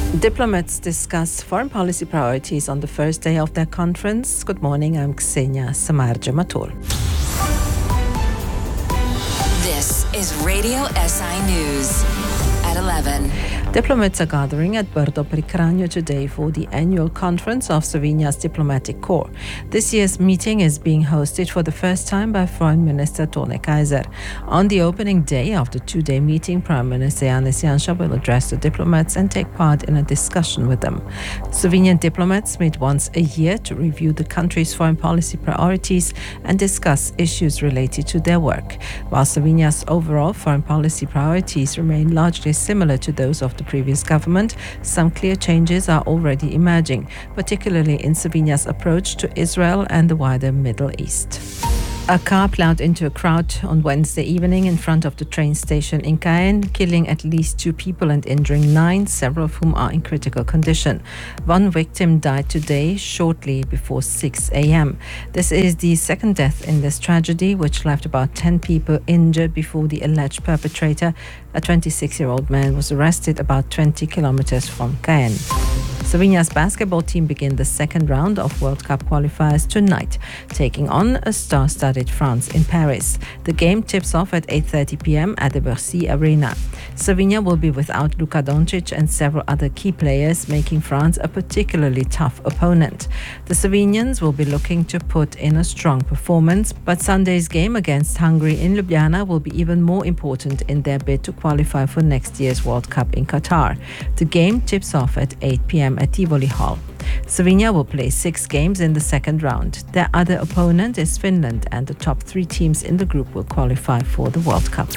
Diplomats discuss foreign policy priorities on the first day of their conference. Good morning, I'm Ksenia Samarja-Matul. This is Radio SI News at 11. Diplomats are gathering at Brdo pri Kranju today for the annual conference of Slovenia's diplomatic corps. This year's meeting is being hosted for the first time by Foreign Minister Tone Kaiser. On the opening day of the two-day meeting, Prime Minister Janez Janša will address the diplomats and take part in a discussion with them. Slovenian diplomats meet once a year to review the country's foreign policy priorities and discuss issues related to their work. While Slovenia's overall foreign policy priorities remain largely similar to those of the previous government, some clear changes are already emerging, particularly in Slovenia's approach to Israel and the wider Middle East. A car plowed into a crowd on Wednesday evening in front of the train station in Caen, killing at least 2 people and injuring 9, several of whom are in critical condition. One victim died today, shortly before 6 a.m. This is the second death in this tragedy, which left about 10 people injured before the alleged perpetrator, a 26-year-old man, was arrested about 20 kilometers from Caen. Slovenia's basketball team begin the second round of World Cup qualifiers tonight, taking on a star-studded France in Paris. The game tips off at 8:30 p.m. at the Bercy Arena. Slovenia will be without Luka Doncic and several other key players, making France a particularly tough opponent. The Slovenians will be looking to put in a strong performance, but Sunday's game against Hungary in Ljubljana will be even more important in their bid to qualify for next year's World Cup in Qatar. The game tips off at 8 p.m. at Tivoli Hall. Slovenia will play 6 games in the second round. Their other opponent is Finland, and the top 3 teams in the group will qualify for the World Cup.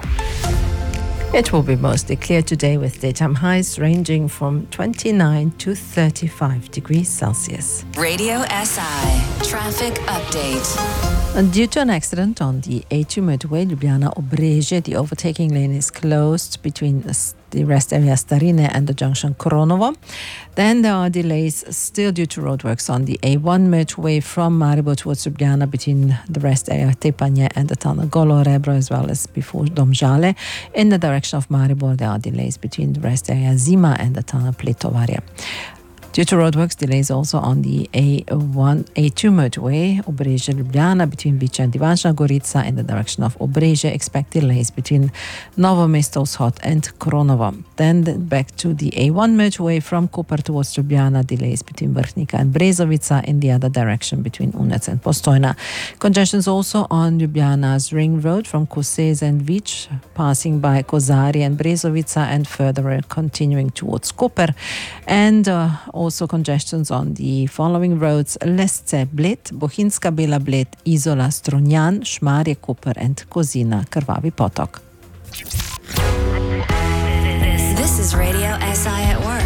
It will be mostly clear today with daytime highs ranging from 29 to 35 degrees Celsius. Radio SI Traffic Update. Due to an accident on the A2 motorway Ljubljana-Obrežje, the overtaking lane is closed between the rest area Starine and the junction Kronovo. Then there are delays still due to roadworks on the A1 motorway from Maribor towards Ljubljana between the rest area Tepanje and the tunnel Golo Rebro, as well as before Domžale. In the direction of Maribor, there are delays between the rest area Zima and the tunnel Pletovarje. Due to roadworks, delays also on the A2 motorway, Obrežje-Ljubljana between Biče and Divačna Gorica in the direction of Obrežje. Expect delays between Novo Mesto-Vzhod and Kronovo. Then back to the A1 motorway from Koper towards Ljubljana, delays between Vrhnika and Brezovica in the other direction between Unec and Postojna. Congestions also on Ljubljana's ring road from Kosez and Vič, passing by Kozari and Brezovica and further continuing towards Koper. And also congestions on the following roads: Lesce, Bled, Bohinjska Bela, Bled, Izola, Strunjan, Šmarje, Koper and Kozina, Krvavi Potok. This is Radio SI at work.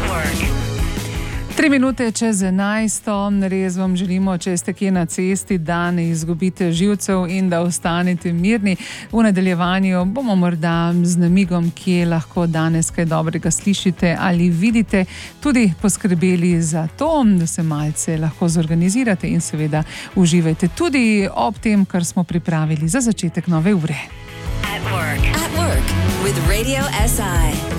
3 minute čez 11. Res vam želimo, če ste kje na cesti, da ne izgubite živcev in da ostanete mirni. V nadaljevanju bomo morda z namigom, kje lahko danes kaj dobrega slišite ali vidite, tudi poskrbeli za to, da se malce lahko zorganizirate in seveda uživajte tudi ob tem, kar smo pripravili za začetek nove ure. At work with Radio SI.